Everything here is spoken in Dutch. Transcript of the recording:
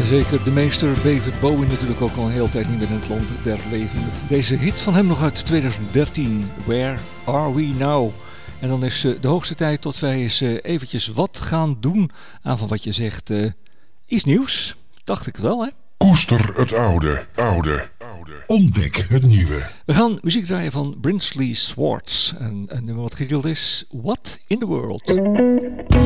Jazeker, de meester David Bowie natuurlijk ook al een hele tijd niet meer in het land der levenden. Deze hit van hem nog uit 2013, Where Are We Now? En dan is de hoogste tijd tot wij eens eventjes wat gaan doen aan van wat je zegt. Iets nieuws, dacht ik wel, hè? Koester het oude. Ontdek het nieuwe. We gaan muziek draaien van Brinsley Schwartz. Een nummer wat getiteld is What in the World.